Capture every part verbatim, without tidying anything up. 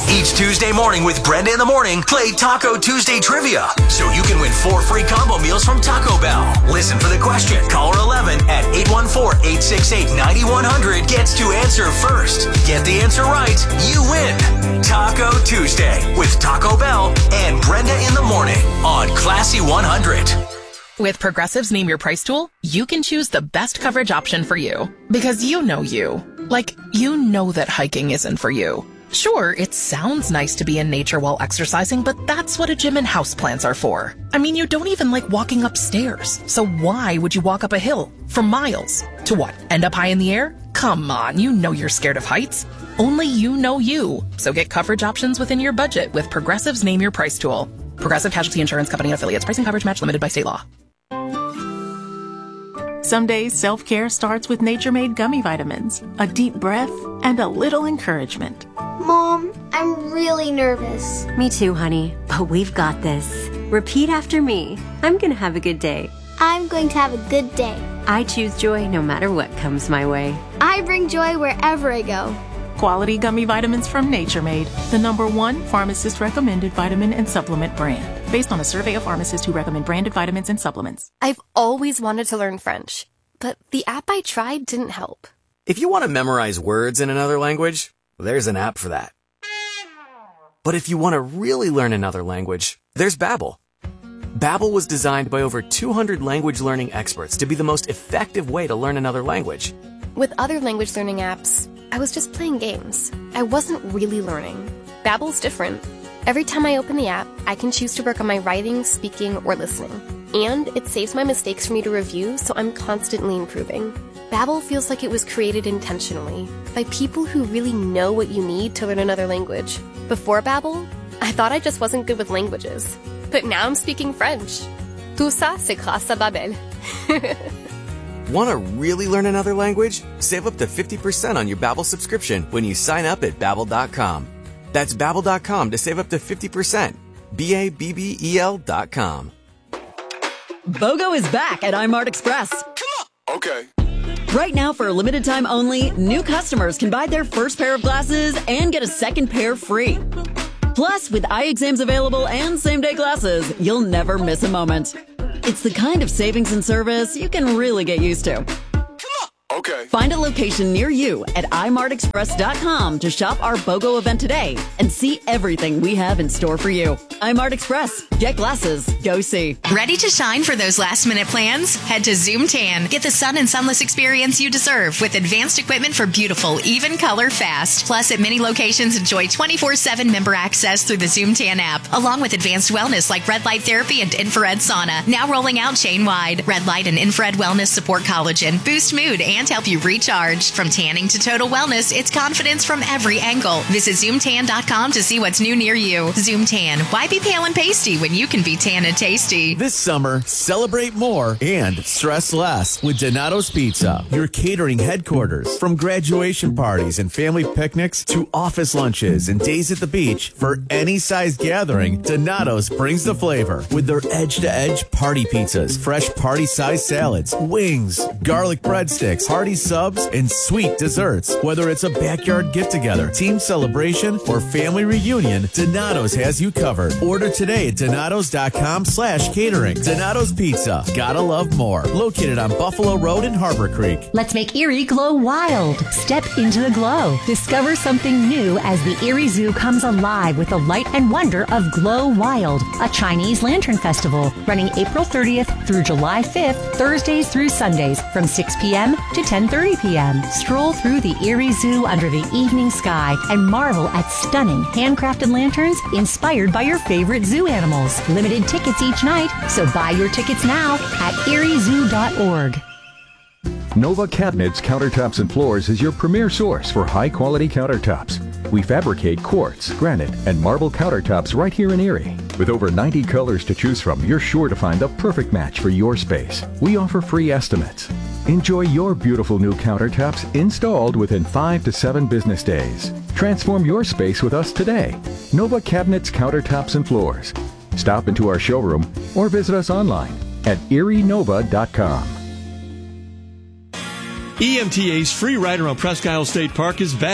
Each Tuesday morning with Brenda in the Morning, play Taco Tuesday Trivia so you can win four free combo meals from Taco Bell. Listen for the question. Caller eleven at eight one four, eight six eight, nine one zero zero gets to answer first. Get the answer right, you win. Taco Tuesday with Taco Bell and Brenda in the Morning on Classy one hundred. With Progressive's Name Your Price tool, you can choose the best coverage option for you. Because you know you. Like, you know that hiking isn't for you. Sure, it sounds nice to be in nature while exercising, but that's what a gym and houseplants are for. I mean, you don't even like walking upstairs. So why would you walk up a hill for miles? To what, end up high in the air? Come on, you know you're scared of heights. Only you know you. So get coverage options within your budget with Progressive's Name Your Price tool. Progressive Casualty Insurance Company and affiliates. Pricing coverage match limited by state law. Some days, self-care starts with Nature-Made gummy vitamins, a deep breath, and a little encouragement. Mom, I'm really nervous. Me too, honey, but we've got this. Repeat after me. I'm going to have a good day. I'm going to have a good day. I choose joy no matter what comes my way. I bring joy wherever I go. Quality gummy vitamins from Nature Made, the number one pharmacist-recommended vitamin and supplement brand, based on a survey of pharmacists who recommend branded vitamins and supplements. I've always wanted to learn French, but the app I tried didn't help. If you want to memorize words in another language, there's an app for that. But if you want to really learn another language, there's Babbel. Babbel was designed by over two hundred language learning experts to be the most effective way to learn another language. With other language learning apps, I was just playing games. I wasn't really learning. Babbel's different. Every time I open the app, I can choose to work on my writing, speaking, or listening. And it saves my mistakes for me to review, so I'm constantly improving. Babbel feels like it was created intentionally by people who really know what you need to learn another language. Before Babbel, I thought I just wasn't good with languages. But now I'm speaking French. Tout ça, c'est grâce à Babbel. Want to really learn another language? Save up to fifty percent on your Babbel subscription when you sign up at Babbel dot com. That's Babbel dot com to save up to fifty percent. B A B B E L dot com. BOGO is back at iMart Express. Okay. Right now, for a limited time only, new customers can buy their first pair of glasses and get a second pair free. Plus, with eye exams available and same-day glasses, you'll never miss a moment. It's the kind of savings and service you can really get used to. Okay. Find a location near you at i mart express dot com to shop our BOGO event today and see everything we have in store for you. iMart Express. Get glasses. Go see. Ready to shine for those last-minute plans? Head to Zoom Tan. Get the sun and sunless experience you deserve with advanced equipment for beautiful, even color fast. Plus, at many locations, enjoy twenty-four seven member access through the Zoom Tan app, along with advanced wellness like red light therapy and infrared sauna. Now rolling out chain-wide. Red light and infrared wellness support collagen, boost mood, and help you recharge. From tanning to total wellness, it's confidence from every angle. Visit zoom tan dot com to see what's new near you. Zoom Tan. Why be pale and pasty when you can be tan and tasty? This summer, celebrate more and stress less with Donato's Pizza, your catering headquarters. From graduation parties and family picnics to office lunches and days at the beach, for any size gathering, Donato's brings the flavor with their edge-to-edge party pizzas, fresh party-sized salads, wings, garlic breadsticks, hearty subs, and sweet desserts. Whether it's a backyard get-together, team celebration, or family reunion, Donato's has you covered. Order today at donatos dot com slash catering. Donato's Pizza. Gotta love more. Located on Buffalo Road in Harbor Creek. Let's make Erie glow wild. Step into the glow. Discover something new as the Erie Zoo comes alive with the light and wonder of Glow Wild, a Chinese lantern festival running April thirtieth through July fifth, Thursdays through Sundays from six p.m. to ten thirty p.m. Stroll through the Erie Zoo under the evening sky and marvel at stunning handcrafted lanterns inspired by your favorite zoo animals. Limited tickets each night, so buy your tickets now at erie zoo dot org. Nova Cabinets, Countertops, and Floors is your premier source for high-quality countertops. We fabricate quartz, granite, and marble countertops right here in Erie. With over ninety colors to choose from, you're sure to find the perfect match for your space. We offer free estimates. Enjoy your beautiful new countertops installed within five to seven business days. Transform your space with us today. Nova Cabinets, Countertops, and Floors. Stop into our showroom or visit us online at erie nova dot com. E M T A's free ride around Presque Isle State Park is back.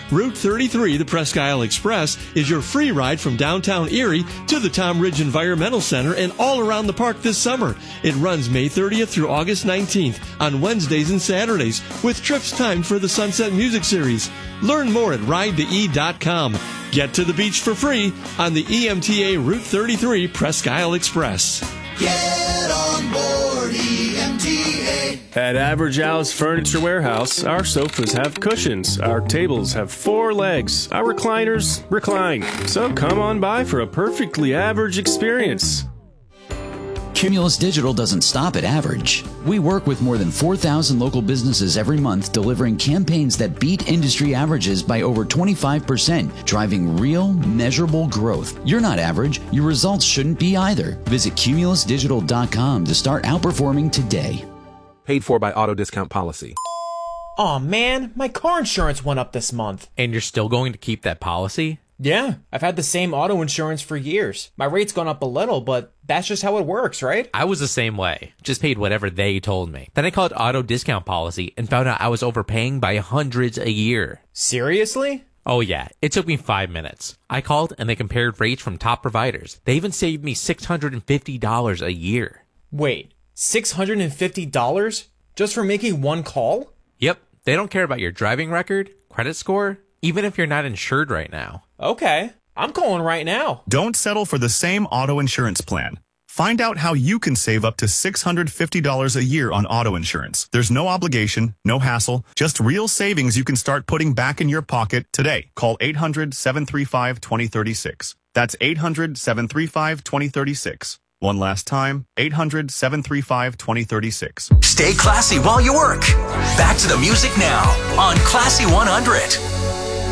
Route thirty-three, the Presque Isle Express, is your free ride from downtown Erie to the Tom Ridge Environmental Center and all around the park this summer. It runs May thirtieth through August nineteenth on Wednesdays and Saturdays, with trips timed for the Sunset Music Series. Learn more at ride the e dot com. Get to the beach for free on the E M T A Route thirty-three Presque Isle Express. Get on board E M T A. At Average Al's Furniture Warehouse, our sofas have cushions, our tables have four legs, our recliners recline. So come on by for a perfectly average experience. Cumulus Digital doesn't stop at average. We work with more than four thousand local businesses every month, delivering campaigns that beat industry averages by over twenty-five percent, driving real, measurable growth. You're not average. Your results shouldn't be either. Visit cumulus digital dot com to start outperforming today. Paid for by Auto Discount Policy. Aw, man, my car insurance went up this month. And you're still going to keep that policy? Yeah, I've had the same auto insurance for years. My rate's gone up a little, but that's just how it works, right? I was the same way. Just paid whatever they told me. Then I called Auto Discount Policy and found out I was overpaying by hundreds a year. Seriously? Oh yeah, it took me five minutes. I called and they compared rates from top providers. They even saved me six hundred fifty dollars a year. Wait, six hundred fifty dollars just for making one call? Yep, they don't care about your driving record, credit score, even if you're not insured right now. Okay, I'm calling right now. Don't settle for the same auto insurance plan. Find out how you can save up to six hundred fifty dollars a year on auto insurance. There's no obligation, no hassle, just real savings you can start putting back in your pocket today. Call eight hundred, seven three five, two zero three six. That's eight hundred, seven three five, two zero three six. One last time, eight hundred, seven three five, two zero three six. Stay classy while you work. Back to the music now on Classy one hundred.